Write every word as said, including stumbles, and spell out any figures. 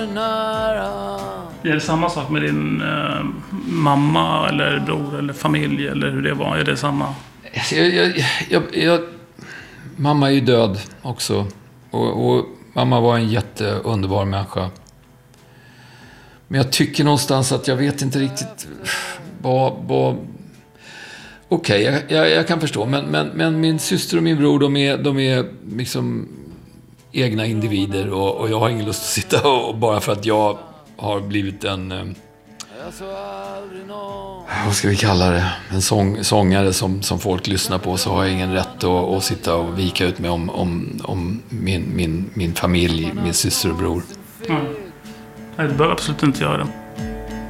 Är det samma sak med din eh, mamma eller bror eller familj eller hur det var? Är det samma? Jag, jag, jag, jag, mamma är ju död också. Och, och mamma var en jätteunderbar människa. Men jag tycker någonstans att jag vet inte riktigt vad... vad Okej, okay, jag, jag, jag kan förstå. Men, men, men min syster och min bror, de är, de är liksom egna individer. Och, och jag har ingen lust att sitta och bara för att jag har blivit en... Eh, vad ska vi kalla det? En sång, sångare som, som folk lyssnar på, så har jag ingen rätt att, att sitta och vika ut mig om, om, om min, min, min familj, min syster och bror. Mm. Nej, det bör absolut inte göra det.